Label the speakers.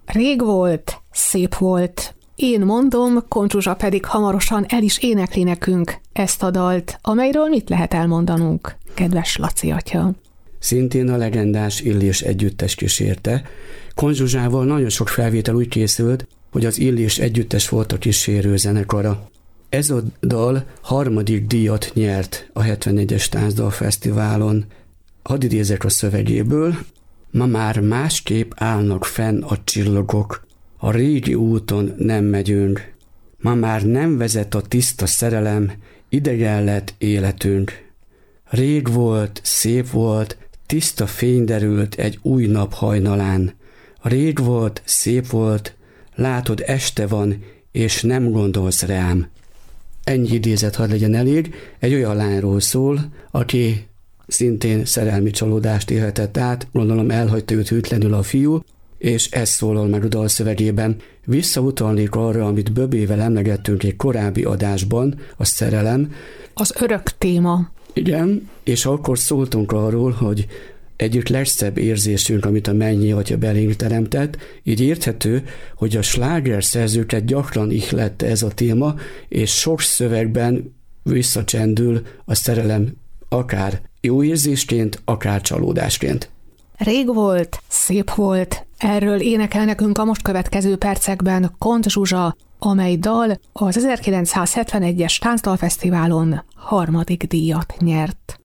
Speaker 1: Rég volt, szép volt. Én mondom, Koncz Zsuzsa pedig hamarosan el is énekli nekünk ezt a dalt, amelyről mit lehet elmondanunk, kedves Laci atya?
Speaker 2: Szintén a legendás Illés együttes kísérte. Koncz Zsuzsával nagyon sok felvétel úgy készült, hogy az Illés együttes volt a kísérő zenekara. Ez a dal 3. díjat nyert a 71-es Táncdalfesztiválon. Hadd idézek a szövegéből. Ma már másképp állnak fenn a csillagok, a régi úton nem megyünk. Ma már nem vezet a tiszta szerelem, idegen lett életünk. Rég volt, szép volt, tiszta fény derült egy új nap hajnalán. Rég volt, szép volt, látod, este van, és nem gondolsz rám. Ennyi idézet hadd legyen elég. Egy olyan lányról szól, aki szintén szerelmi csalódást élhetett át, gondolom elhagyta őt hűtlenül a fiú, és ez szólal meg a dal szövegében. Visszautalnék arra, amit Böbével emlegettünk egy korábbi adásban, a szerelem.
Speaker 1: Az örök téma.
Speaker 2: Igen, és akkor szóltunk arról, hogy egyik legszebb érzésünk, amit a Mennyi Atya belénk teremtett, így érthető, hogy a slágerszerzőket gyakran ihlette ez a téma, és sok szövegben visszacsendül a szerelem akár jó érzésként, akár csalódásként.
Speaker 1: Rég volt, szép volt, erről énekel nekünk a most következő percekben Koncz Zsuzsa, amely dal az 1971-es Táncdalfesztiválon 3. díjat nyert.